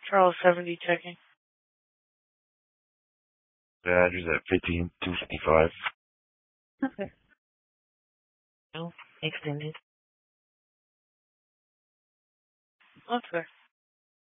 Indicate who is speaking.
Speaker 1: Charles 70 checking.
Speaker 2: The address at 15255.
Speaker 1: Okay. No, extended. Okay.